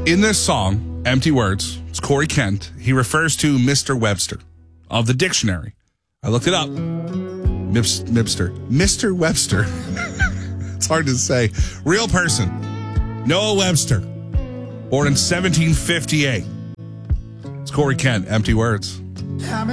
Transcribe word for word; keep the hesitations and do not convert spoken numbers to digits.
In this song, Empty Words, it's Corey Kent. He refers to Mister Webster of the dictionary. I looked it up. Mips, Mipster. Mister Webster. It's hard to say. Real person. Noah Webster. Born in seventeen fifty-eight. It's Corey Kent, Empty Words.